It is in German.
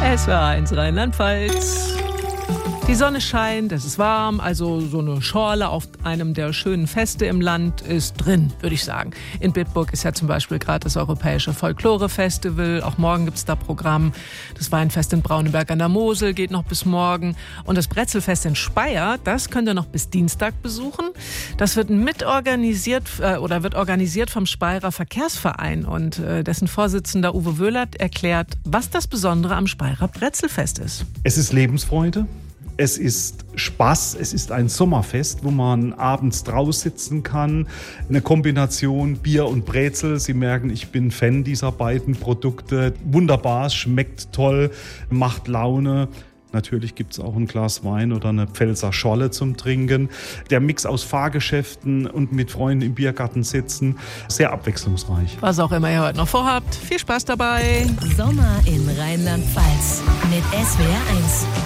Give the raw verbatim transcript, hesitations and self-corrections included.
Es war eins Rheinland-Pfalz. Die Sonne scheint, es ist warm, also so eine Schorle auf einem der schönen Feste im Land ist drin, würde ich sagen. In Bitburg ist ja zum Beispiel gerade das Europäische Folklore-Festival, auch morgen gibt es da Programm. Das Weinfest in Brauneberg an der Mosel geht noch bis morgen. Und das Brezelfest in Speyer, das könnt ihr noch bis Dienstag besuchen. Das wird mitorganisiert äh, oder wird organisiert vom Speyerer Verkehrsverein. Und äh, dessen Vorsitzender Uwe Wöhlert erklärt, was das Besondere am Speyerer Brezelfest ist. Es ist Lebensfreude. Es ist Spaß, es ist ein Sommerfest, wo man abends draus sitzen kann. Eine Kombination Bier und Brezel. Sie merken, ich bin Fan dieser beiden Produkte. Wunderbar, es schmeckt toll, macht Laune. Natürlich gibt es auch ein Glas Wein oder eine Pfälzer Scholle zum Trinken. Der Mix aus Fahrgeschäften und mit Freunden im Biergarten sitzen, sehr abwechslungsreich. Was auch immer ihr heute noch vorhabt, viel Spaß dabei. Sommer in Rheinland-Pfalz mit S W R eins.